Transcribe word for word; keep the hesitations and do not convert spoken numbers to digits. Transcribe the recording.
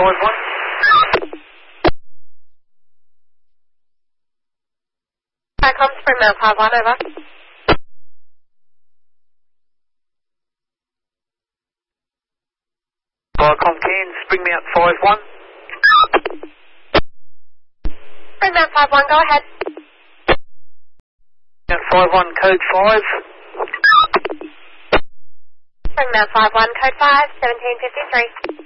five one. Vicom Springmount five one, over. Vicom Cairns, Springmount five one. Springmount five one, go ahead. five one, code five. Springmount five one, code five, seventeen fifty-three.